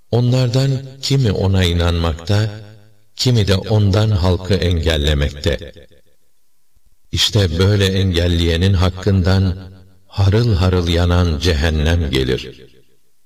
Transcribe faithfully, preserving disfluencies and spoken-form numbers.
Onlardan kimi ona inanmakta, kimi de ondan halkı engellemekte. İşte böyle engelleyenin hakkından harıl harıl yanan cehennem gelir.